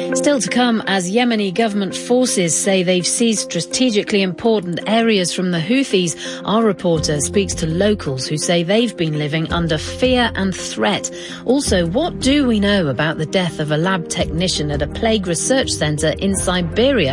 Still to come, as Yemeni government forces say they've seized strategically important areas from the Houthis, our reporter speaks to locals who say they've been living under fear and threat. Also, what do we know about the death of a lab technician at a plague research centre in Siberia?